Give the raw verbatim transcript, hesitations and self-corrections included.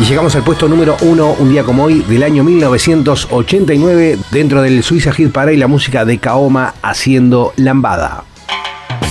Y llegamos al puesto número uno, un día como hoy, del año mil novecientos ochenta y nueve, dentro del Suiza Hit Parade, la música de Kaoma, Haciendo Lambada.